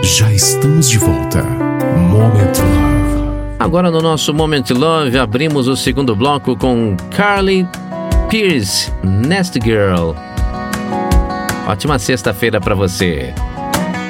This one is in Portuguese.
Já estamos de volta. Moment Love. Agora no nosso Moment Love abrimos o segundo bloco com Carly Pearce, Nasty Girl. Ótima sexta-feira pra você.